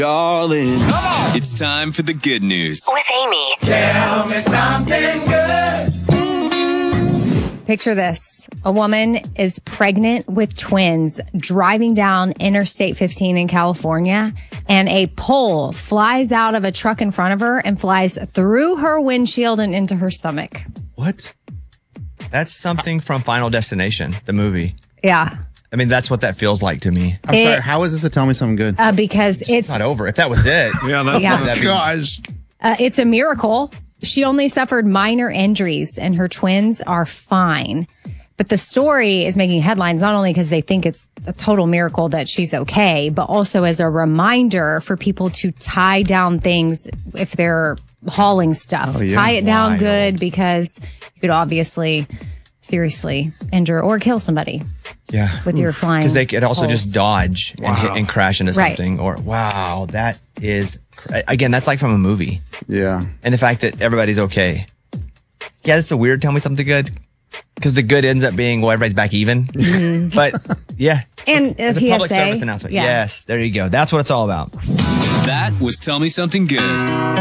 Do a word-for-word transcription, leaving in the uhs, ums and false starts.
Darling, it's time for the good news. With Amy. Tell me something good. Picture this. A woman is pregnant with twins driving down Interstate fifteen in California, and a pole flies out of a truck in front of her and flies through her windshield and into her stomach. What? That's something from Final Destination, the movie. Yeah. I mean, that's what that feels like to me. I'm It- sorry. How is this a Tell Me Something Good? Uh, because It's it's not over. If that was it. Yeah, that's Yeah. not that'd be- Gosh. uh, it's a miracle. She only suffered minor injuries, and her twins are fine. But the story is making headlines not only because they think it's a total miracle that she's okay, but also as a reminder for people to tie down things if they're hauling stuff. Oh, yeah. Tie it down Wild. good, because you could obviously seriously injure or kill somebody Yeah. with your flying. Because they could also poles. just dodge and hit and crash into Right. something. Or, wow, that is, cra- again, that's like from a movie. Yeah. And the fact that everybody's okay. Yeah, that's a weird Tell Me Something Good. Because the good ends up being, well, everybody's back even. But yeah. And a It's P a S A. public service announcement. Yeah. Yes, there you go. That's what it's all about. That was Tell Me Something Good.